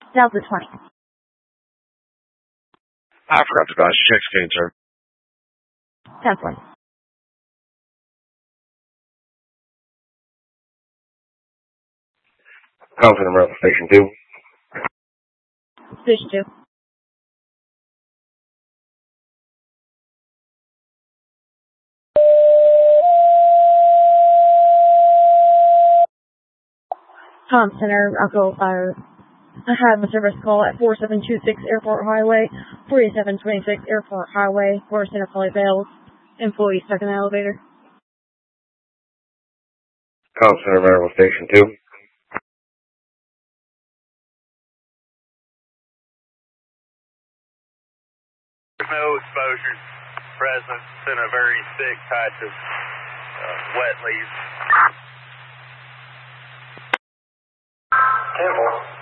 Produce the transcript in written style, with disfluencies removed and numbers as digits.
Delta 20. I forgot to advise check scan, sir. 10-4. Call center Maryland Station 2. Station 2. Com Center, Echo Fire. I have a service call at 4726 Airport Highway, 4726 Airport Highway, for Center Poly Bales. Employee stuck in the elevator. Call center Maryland Station 2. There's no exposure present in a very thick patch of wet leaves. 10-4.